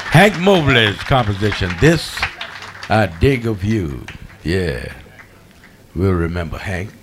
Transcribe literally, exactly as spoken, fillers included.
Hank Mobley's composition, This I Dig of You. Yeah, we'll remember Hank.